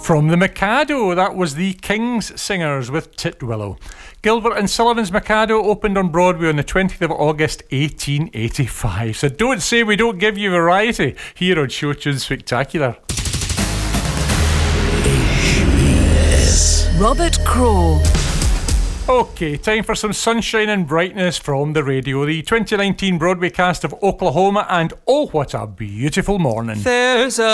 From the Mikado, that was the King's Singers with Titwillow. Gilbert and Sullivan's Mikado opened on Broadway on the 20th of August 1885. So don't say we don't give you variety here on Show Tunes Spectacular. Robert Crow. Okay, time for some sunshine and brightness from the radio. The 2019 Broadway cast of Oklahoma and Oh What a Beautiful Morning. There's a